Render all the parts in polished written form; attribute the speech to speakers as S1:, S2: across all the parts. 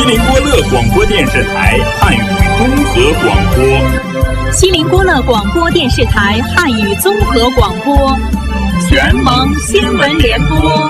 S1: 林郭勒广播电视台汉语综合广播，
S2: 锡林郭勒广播电视台汉语综合广播，全盟新闻联播。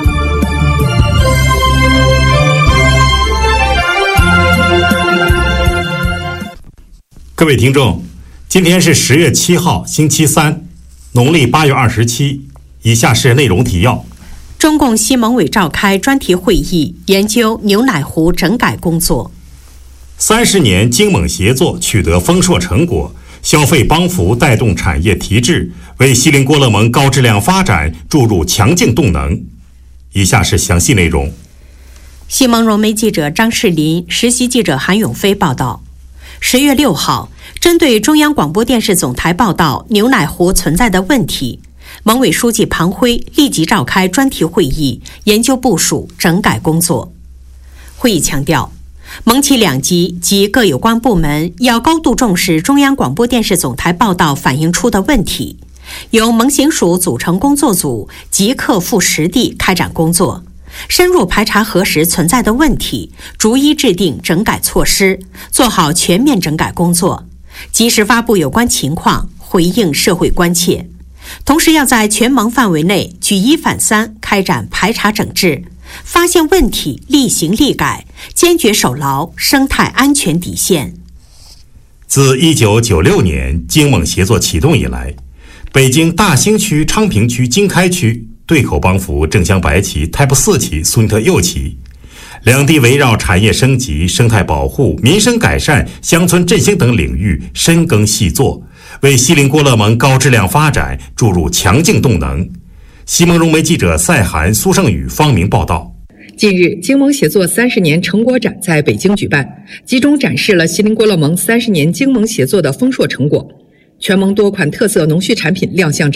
S3: 各位听众，今天是10月7号，星期三，农历8月27。以下是内容提要。
S4: 中共西盟委召开专题会议，研究牛奶湖整改工作。
S3: 30年经蒙协作取得丰硕成果，消费帮扶带动产业提质，为锡林郭勒盟高质量发展注入强劲动能。以下是详细内容。
S4: 西盟融媒记者张世林、实习记者韩永飞报道：10月6号，针对中央广播电视总台报道牛奶湖存在的问题，盟委书记庞辉立即召开专题会议，研究部署整改工作。会议强调，盟企两级及各有关部门要高度重视中央广播电视总台报道反映出的问题，由盟行署组成工作组，即刻赴实地开展工作，深入排查核实存在的问题，逐一制定整改措施，做好全面整改工作，及时发布有关情况，回应社会关切。同时要在全盟范围内举一反三开展排查整治，发现问题立行立改，坚决守牢生态安全底线。
S3: 自1996年经蒙协作启动以来，北京大兴区、昌平区、经开区对口帮扶正乡白旗、泰布四旗、苏尼特右旗，两地围绕产业升级、生态保护、民生改善、乡村振兴等领域深耕细作，为锡林郭勒盟高质量发展注入强劲动能。西盟融媒记者赛涵、苏胜宇、方明报道。
S5: 近日，经盟协作30年成果展在北京举办，集中展示了锡林郭勒盟30年经盟协作的丰硕成果。全盟多款特色农畜产品亮相